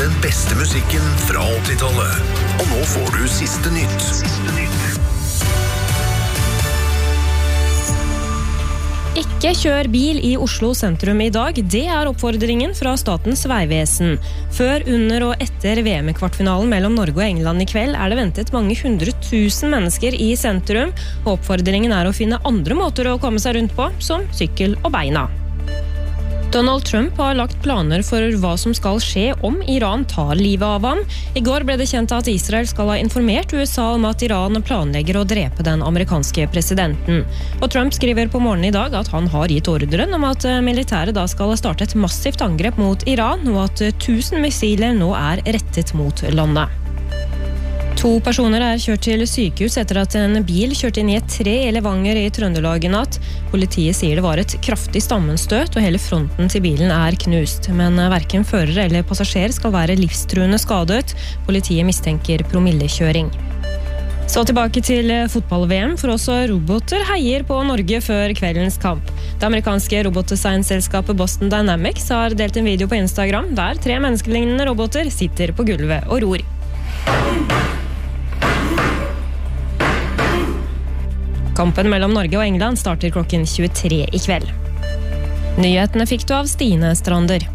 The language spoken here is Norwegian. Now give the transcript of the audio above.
Den beste musikken fra 80-tallet. Og nå får du siste nytt. Ikke kjør bil i Oslo sentrum i dag, det oppfordringen fra Statens Vegvesen. Før, under og etter VM-kvartfinalen mellom Norge og England i kveld det ventet mange 100 000 mennesker i sentrum. Oppfordringen å finne andre måter å komme seg rundt på, som sykkel og beina. Donald Trump har lagt planer for hva som skal skje om Iran tar livet av ham. I går ble det kjent at Israel skal ha informert USA om at Iran planlegger å drepe den amerikanske presidenten. Og Trump skriver på morgenen i dag at han har gitt ordren om at militæret da skal starte et massivt angrep mot Iran, og at 1000 missiler nå rettet mot landet. 2 personer kjørt til sykehus etter at en bil kjørte inn i et tre i Levanger i Trøndelag i natt. Politiet sier det var et kraftig sammenstøt, og hele fronten til bilen knust. Men hverken fører eller passasjer skal være livstruende skadet. Politiet mistenker promillekjøring. Så tilbake til fotball-VM, for også roboter heier på Norge før kveldens kamp. Det amerikanske robotdesignselskapet Boston Dynamics har delt en video på Instagram der 3 menneskelignende roboter sitter på gulvet og ror. Kampen mellom Norge og England starter klokken 23 i kveld. Nyhetene fikk du av Stine Strander.